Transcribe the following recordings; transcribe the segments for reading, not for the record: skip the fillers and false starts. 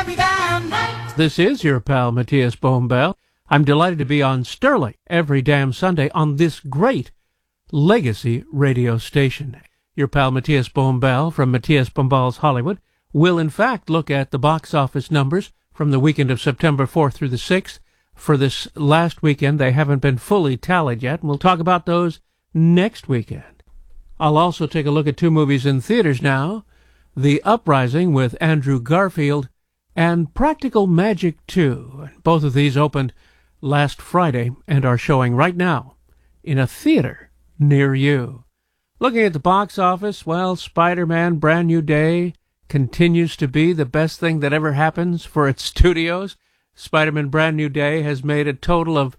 be damned right. This is your pal Matthias Bombell. I'm delighted to be on Sterling every damn Sunday on this great legacy radio station. Your pal Matthias Bombell from Matthias Bombell's Hollywood will in fact look at the box office numbers from the weekend of September 4th through the 6th. For this last weekend, they haven't been fully tallied yet, and we'll talk about those next weekend. I'll also take a look at two movies in theaters now, The Uprising with Andrew Garfield and Practical Magic 2. Both of these opened last Friday and are showing right now in a theater near you. Looking at the box office, well, Spider-Man Brand New Day continues to be the best thing that ever happens for its studios. Spider-Man Brand New Day has made a total of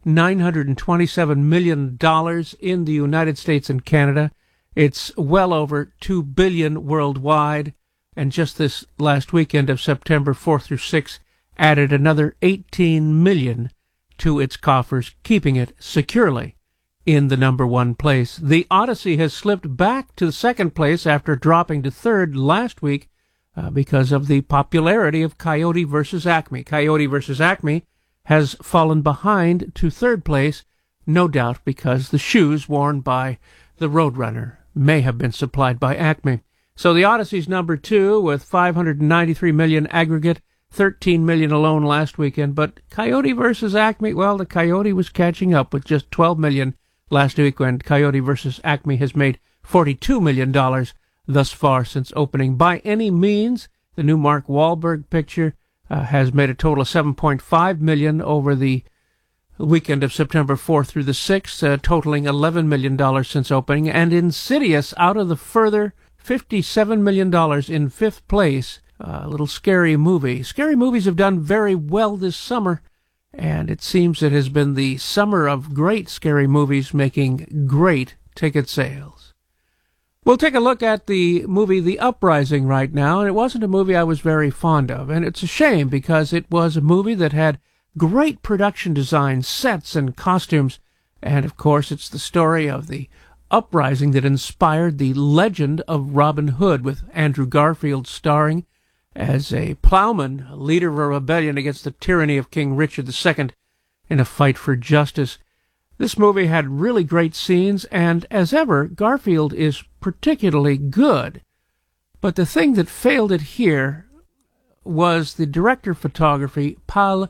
$927 million in the United States and Canada. It's well over $2 billion worldwide, and just this last weekend of September 4th through 6th added another $18 million to its coffers, keeping it securely in the number one place. The Odyssey has slipped back to the second place after dropping to third last week because of the popularity of Coyote vs. Acme. Coyote vs. Acme has fallen behind to third place, no doubt because the shoes worn by the Roadrunner may have been supplied by Acme. So the Odyssey's number two with $593 million aggregate, $13 million alone last weekend. But Coyote vs. Acme, well, the Coyote was catching up with just $12 million last weekend. Coyote vs. Acme has made $42 million thus far since opening. By any means, the new Mark Wahlberg picture has made a total of $7.5 million over the weekend of September 4th through the 6th, totaling $11 million since opening. And Insidious, out of the further $57 million in fifth place, a little scary movie. Scary movies have done very well this summer, and it seems it has been the summer of great scary movies making great ticket sales. We'll take a look at the movie The Uprising right now, and it wasn't a movie I was very fond of, and it's a shame because it was a movie that had great production design, sets, and costumes, and of course it's the story of the uprising that inspired the legend of Robin Hood, with Andrew Garfield starring as a plowman, a leader of a rebellion against the tyranny of King Richard II in a fight for justice. This movie had really great scenes, and as ever, Garfield is particularly good. But the thing that failed it here was the director of photography, Paul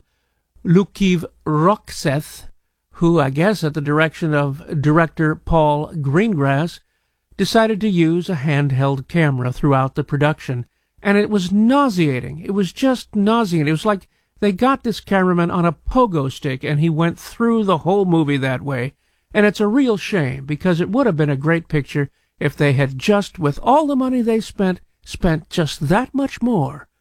Lukiv-Roxeth, who, I guess at the direction of director Paul Greengrass, decided to use a handheld camera throughout the production. And it was nauseating. It was just nauseating. It was like they got this cameraman on a pogo stick, and he went through the whole movie that way. And it's a real shame, because it would have been a great picture if they had just, with all the money they spent just that much more